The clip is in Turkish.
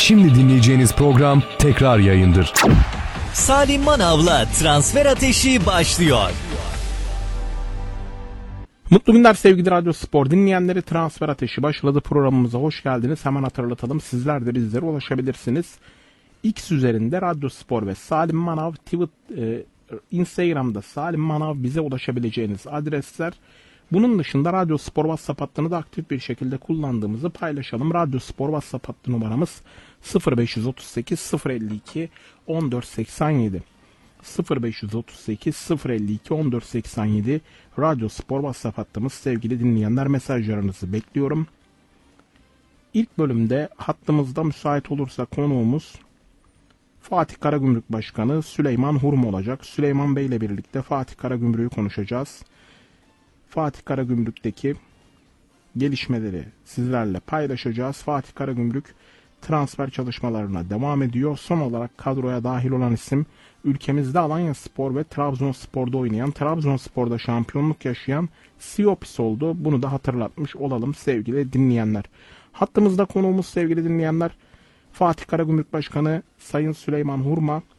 Şimdi dinleyeceğiniz program tekrar yayındır. Salim Manav'la Transfer Ateşi başlıyor. Mutlu günler sevgili Radyo Spor dinleyenleri, Transfer Ateşi başladı, programımıza hoş geldiniz. Hemen hatırlatalım, sizler de bizlere ulaşabilirsiniz. X üzerinde Radyo Spor ve Salim Manav, Instagram'da Salim Manav bize ulaşabileceğiniz adresler. Bunun dışında Radyo Spor WhatsApp hattını da aktif bir şekilde kullandığımızı paylaşalım. Radyo Spor WhatsApp hattı numaramız 0538 052 1487. 0538 052 1487 Radyo Spor WhatsApp hattımız. Sevgili dinleyenler, mesajlarınızı bekliyorum. İlk bölümde hattımızda müsait olursa konuğumuz Fatih Karagümrük Başkanı Süleyman Hurm olacak. Süleyman Bey ile birlikte Fatih Karagümrük'ü konuşacağız. Fatih Karagümrük'teki gelişmeleri sizlerle paylaşacağız. Fatih Karagümrük transfer çalışmalarına devam ediyor. Son olarak kadroya dahil olan isim ülkemizde Alanyaspor ve Trabzonspor'da oynayan, Trabzonspor'da şampiyonluk yaşayan Siopis oldu. Bunu da hatırlatmış olalım sevgili dinleyenler. Hattımızda konuğumuz sevgili dinleyenler Fatih Karagümrük Başkanı Sayın Süleyman Hurm'a.